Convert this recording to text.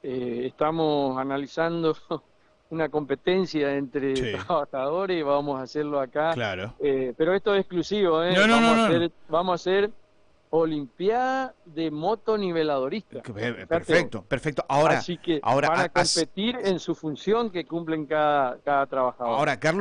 estamos analizando una competencia entre Sí, trabajadores y vamos a hacerlo acá. claro. Pero esto es exclusivo, ¿eh? No, no, no, no. Vamos a hacer Olimpiada de motoniveladoristas. Fíjate vos. Perfecto, perfecto. Ahora, Así que ahora, van a as- competir en su función que cumplen cada trabajador. ahora, Carlos.